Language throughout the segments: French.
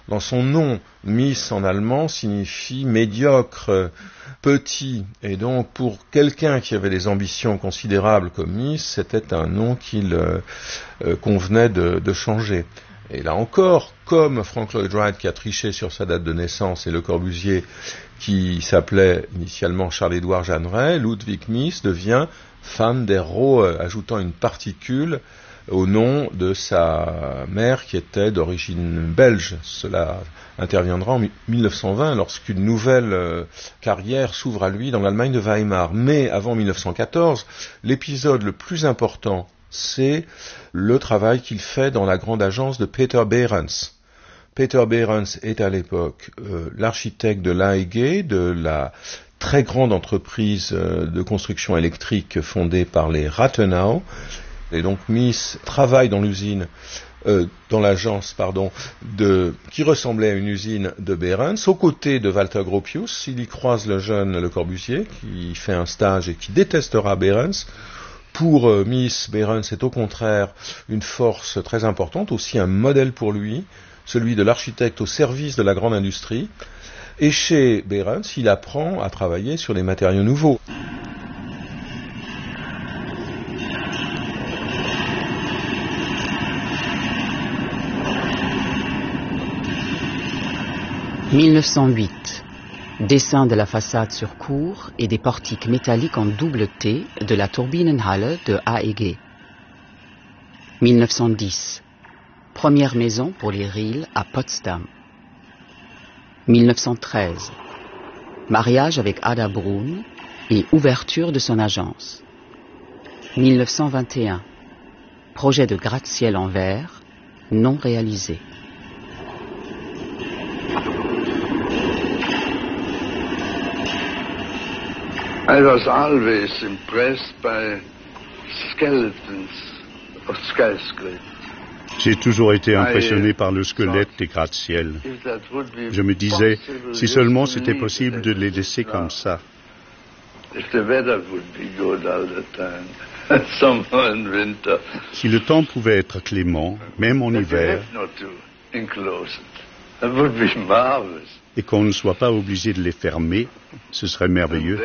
dans son nom. Miss en allemand signifie médiocre, petit. Et donc pour quelqu'un qui avait des ambitions considérables comme Miss, c'était un nom qu'il convenait de changer. Et là encore, comme Frank Lloyd Wright qui a triché sur sa date de naissance et Le Corbusier qui s'appelait initialement Charles-Édouard Jeanneret, Ludwig Mies devient Van der Rohe, ajoutant une particule au nom de sa mère qui était d'origine belge. Cela interviendra en 1920 lorsqu'une nouvelle carrière s'ouvre à lui dans l'Allemagne de Weimar. Mais avant 1914, l'épisode le plus important, c'est le travail qu'il fait dans la grande agence de Peter Behrens. Peter Behrens est à l'époque l'architecte de l'AEG, de la très grande entreprise de construction électrique fondée par les Rathenau. Et donc Mies travaille dans l'usine, dans l'agence, qui ressemblait à une usine de Behrens, aux côtés de Walter Gropius. Il y croise le jeune Le Corbusier, qui fait un stage et qui détestera Behrens. Pour Mies, Behrens est au contraire une force très importante, aussi un modèle pour lui, celui de l'architecte au service de la grande industrie. Et chez Behrens, il apprend à travailler sur les matériaux nouveaux. « 1908. Dessin de la façade sur cour et des portiques métalliques en double T de la Turbinenhalle de AEG. 1910. Première maison pour les Riel à Potsdam. 1913. Mariage avec Ada Brun et ouverture de son agence. 1921. Projet de gratte-ciel en verre, non réalisé. I was always impressed by skeletons of skyscrapers. J'ai toujours été impressionné par le squelette des gratte-ciel. Je me disais, si seulement c'était possible de les laisser comme ça. Si le temps pouvait être clément, même en hiver, et qu'on ne soit pas obligé de les fermer, ce serait merveilleux.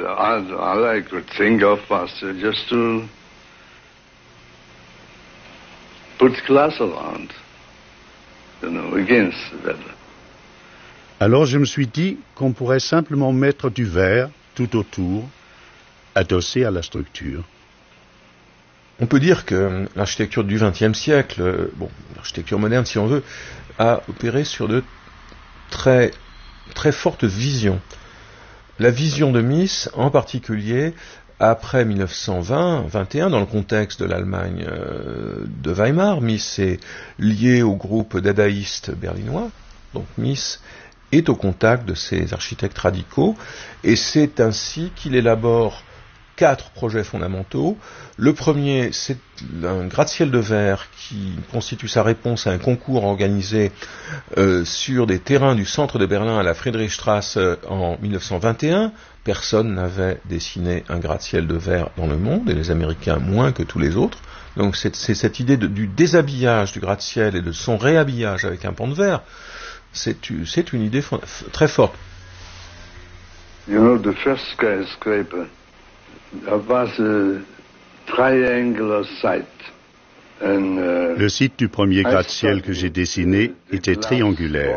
Alors je me suis dit qu'on pourrait simplement mettre du verre tout autour, adossé à la structure. On peut dire que l'architecture du XXe siècle, l'architecture moderne si on veut, a opéré sur de très, très fortes visions. La vision de Mies, en particulier, après 1920-21, dans le contexte de l'Allemagne de Weimar, Mies est lié au groupe dadaïste berlinois, donc Mies est au contact de ces architectes radicaux, et c'est ainsi qu'il élabore 4 projets fondamentaux. Le premier, c'est un gratte-ciel de verre qui constitue sa réponse à un concours organisé sur des terrains du centre de Berlin à la Friedrichstraße en 1921. Personne n'avait dessiné un gratte-ciel de verre dans le monde, et les Américains moins que tous les autres. Donc c'est cette idée du déshabillage du gratte-ciel et de son réhabillage avec un pan de verre. C'est une idée très forte. You know, the first skyscraper was a triangular site. Le site du premier gratte-ciel que j'ai dessiné était triangulaire.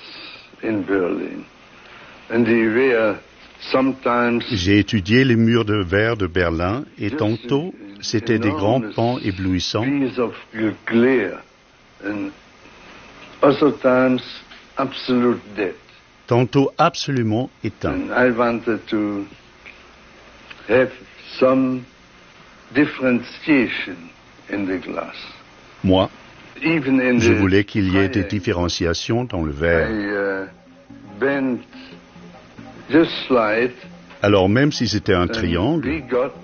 J'ai étudié les murs de verre de Berlin et tantôt c'était des grands pans éblouissants, tantôt absolument éteints. Moi, je voulais qu'il y ait des différenciations dans le verre. Alors même si c'était un triangle,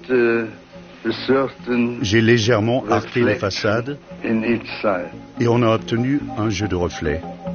j'ai légèrement arqué les façades et on a obtenu un jeu de reflets.